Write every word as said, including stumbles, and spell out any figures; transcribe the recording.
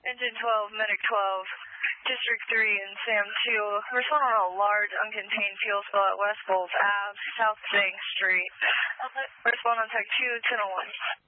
Engine twelve, Medic twelve, District three and Sam two. Respond on a large uncontained fuel spill at West Bulls Ave, South Bank Street. Respond on Tech two, ten oh one.